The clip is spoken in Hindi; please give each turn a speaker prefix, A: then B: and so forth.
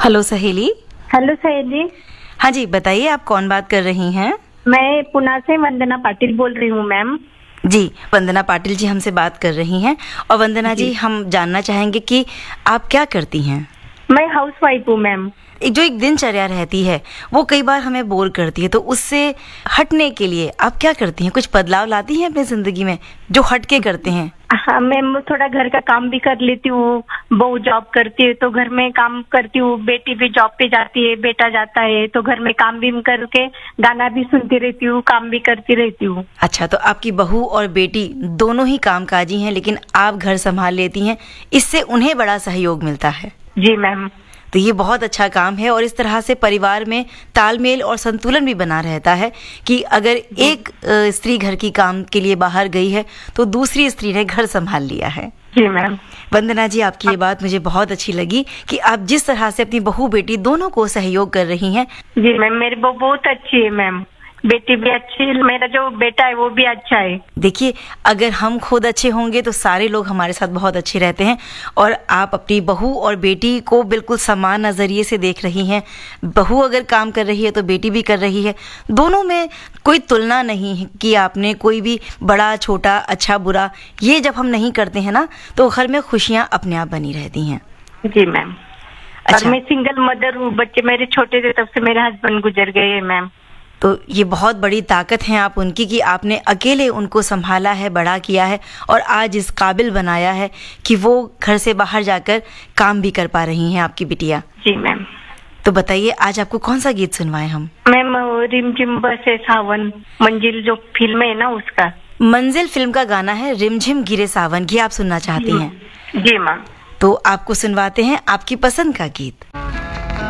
A: हेलो सहेली।
B: हेलो सहेली।
A: हाँ जी, बताइए आप कौन बात कर रही हैं?
B: मैं पुणे से वंदना पाटिल बोल रही हूँ मैम।
A: जी, वंदना पाटिल जी हमसे बात कर रही हैं। और वंदना जी, हम जानना चाहेंगे कि आप क्या करती हैं?
B: मैं हाउसवाइफ हूँ मैम।
A: जो एक दिनचर्या रहती है वो कई बार हमें बोर करती है, तो उससे हटने के लिए आप क्या करती हैं? कुछ बदलाव लाती हैं अपनी जिंदगी में जो हट के करते हैं?
B: हाँ मैम, थोड़ा घर का काम भी कर लेती हूँ। बहू जॉब करती है तो घर में काम करती हूँ। बेटी भी जॉब पे जाती है, बेटा जाता है तो घर में काम भी करके गाना भी सुनती रहती हूँ, काम भी करती रहती हूँ।
A: अच्छा, तो आपकी बहू और बेटी दोनों ही कामकाजी हैं, लेकिन आप घर संभाल लेती हैं, इससे उन्हें बड़ा सहयोग मिलता है।
B: जी मैम।
A: तो ये बहुत अच्छा काम है और इस तरह से परिवार में तालमेल और संतुलन भी बना रहता है कि अगर एक स्त्री घर की काम के लिए बाहर गई है तो दूसरी स्त्री ने घर संभाल लिया है।
B: जी मैम।
A: वंदना जी, आपकी ये बात मुझे बहुत अच्छी लगी कि आप जिस तरह से अपनी बहू बेटी दोनों को सहयोग कर रही हैं।
B: जी मैम, मेरी बहू बहुत अच्छी है मैम। बेटी भी अच्छी है, मेरा जो बेटा है वो भी अच्छा है।
A: देखिए, अगर हम खुद अच्छे होंगे तो सारे लोग हमारे साथ बहुत अच्छे रहते हैं। और आप अपनी बहू और बेटी को बिल्कुल समान नज़रिए से देख रही हैं। बहू अगर काम कर रही है तो बेटी भी कर रही है। दोनों में कोई तुलना नहीं है कि आपने कोई भी बड़ा छोटा अच्छा बुरा, ये जब हम नहीं करते हैं ना तो घर में खुशियाँ अपने आप बनी रहती हैं।
B: जी मैम।
A: अच्छा,
B: और मैं सिंगल मदर हूँ। बच्चे मेरे छोटे थे तब से मेरे हस्बैंड गुजर गए हैं मैम।
A: तो ये बहुत बड़ी ताकत है आप उनकी कि आपने अकेले उनको संभाला है, बड़ा किया है और आज इस काबिल बनाया है कि वो घर से बाहर जाकर काम भी कर पा रही हैं आपकी बिटिया।
B: जी मैम।
A: तो बताइए, आज आपको कौन सा गीत सुनवाएं हम?
B: मैम, रिमझिम बरसे सावन, मंजिल जो फिल्म है ना उसका।
A: मंजिल फिल्म का गाना है रिमझिम गिरे सावन, ये आप सुनना चाहती हैं?
B: जी मैम।
A: तो आपको सुनवाते हैं आपकी पसंद का गीत।